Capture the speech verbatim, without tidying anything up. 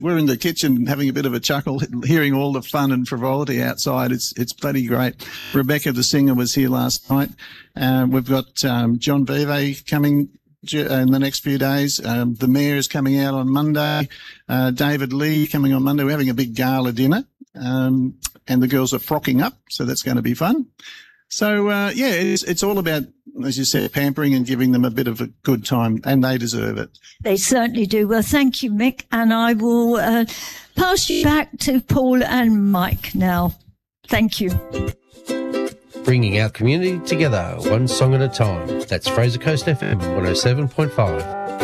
we're in the kitchen having a bit of a chuckle, hearing all the fun and frivolity outside. It's it's bloody great. Rebecca, the singer, was here last night. Uh, we've got um, John Vive coming in the next few days. Um, the Mayor is coming out on Monday. Uh, David Lee coming on Monday. We're having a big gala dinner, um, and the girls are frocking up, so that's going to be fun. So, uh, yeah, it's, it's all about, as you said, pampering and giving them a bit of a good time, and they deserve it. They certainly do. Well, thank you, Mick, and I will uh, pass you back to Paul and Mike now. Thank you. Bringing our community together, one song at a time. That's Fraser Coast F M one oh seven point five.